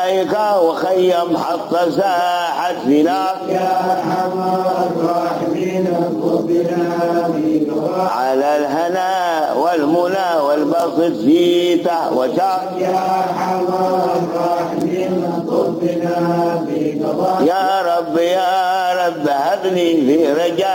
وخيم حط ساحة فينا يا حمى الراحمين اطلبنا على الهنا والمنى والبسط فيته وشاء يا حمى الراحمين اطلبنا يا رب هب لي في رجاء